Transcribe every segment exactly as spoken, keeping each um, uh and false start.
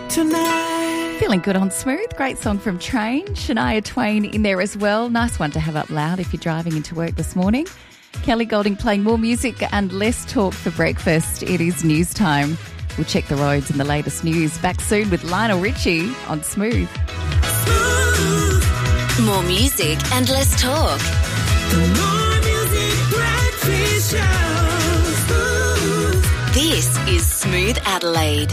tonight. Feeling good on Smooth. Great song from Train. Shania Twain in there as well. Nice one to have up loud if you're driving into work this morning. Kelly Golding playing more music and less talk for breakfast. It is news time. We'll check the roads and the latest news. Back soon with Lionel Richie on Smooth. Smooth. More music and less talk. More music, breakfast show. Smooth. This is Smooth Adelaide.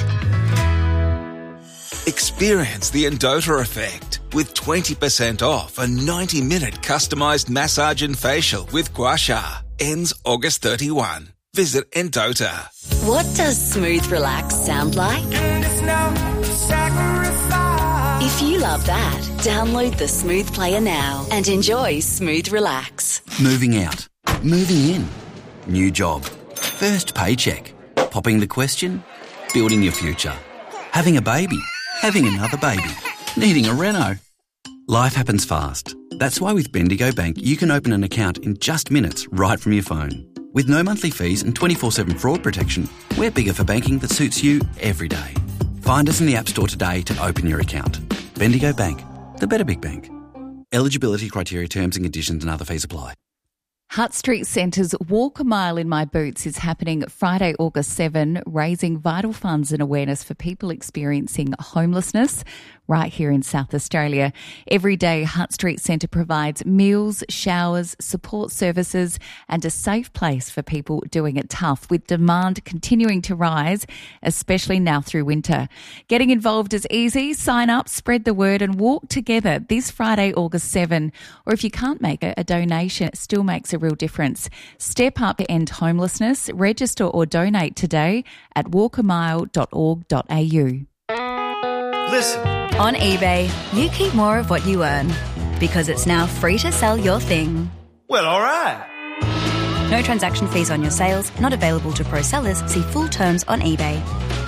Experience the Endota effect with twenty percent off a ninety minute customised massage and facial with Gua Sha. Ends August thirty-first. Visit Endota. What does Smooth Relax sound like? And it's no sacrifice. If you love that, download the Smooth Player now and enjoy Smooth Relax. Moving out. Moving in. New job. First paycheck. Popping the question. Building your future. Having a baby. Having another baby. Needing a reno. Life happens fast. That's why with Bendigo Bank you can open an account in just minutes right from your phone. With no monthly fees and twenty-four seven fraud protection, we're bigger for banking that suits you every day. Find us in the App Store today to open your account. Bendigo Bank, the better big bank. Eligibility criteria, terms and conditions and other fees apply. Hutt Street Centre's Walk a Mile in My Boots is happening Friday, August seventh, raising vital funds and awareness for people experiencing homelessness right here in South Australia. Every day, Hutt Street Centre provides meals, showers, support services and a safe place for people doing it tough, with demand continuing to rise, especially now through winter. Getting involved is easy. Sign up, spread the word and walk together this Friday, August seventh. Or if you can't make it, a donation still makes a real difference. Step up to end homelessness. Register or donate today at walk a mile dot org dot a u. Listen. On eBay, you keep more of what you earn because it's now free to sell your thing. Well, all right. No transaction fees on your sales, not available to pro sellers. See full terms on eBay.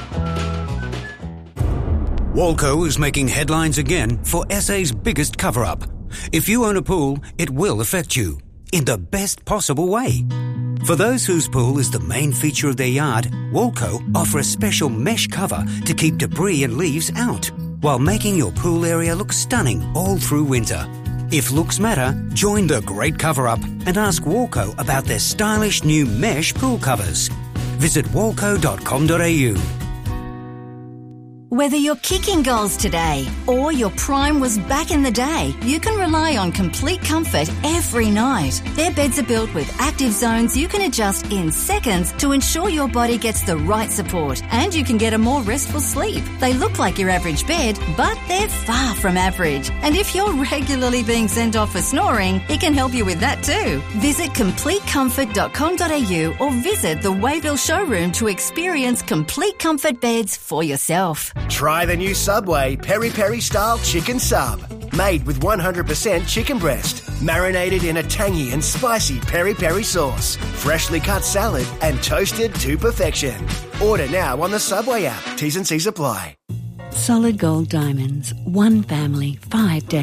Walco is making headlines again for S A's biggest cover-up. If you own a pool, it will affect you in the best possible way. For those whose pool is the main feature of their yard, Walco offer a special mesh cover to keep debris and leaves out, while making your pool area look stunning all through winter. If looks matter, join the great cover-up and ask Walco about their stylish new mesh pool covers. Visit walco dot com dot a u. Whether you're kicking goals today or your prime was back in the day, you can rely on Complete Comfort every night. Their beds are built with active zones you can adjust in seconds to ensure your body gets the right support and you can get a more restful sleep. They look like your average bed, but they're far from average. And if you're regularly being sent off for snoring, it can help you with that too. Visit complete comfort dot com dot a u or visit the Wayville showroom to experience Complete Comfort beds for yourself. Try the new Subway Peri Peri Style Chicken Sub. Made with one hundred percent chicken breast, marinated in a tangy and spicy peri peri sauce, freshly cut salad and toasted to perfection. Order now on the Subway app. T's and C's apply. Solid Gold Diamonds. One family, five decades.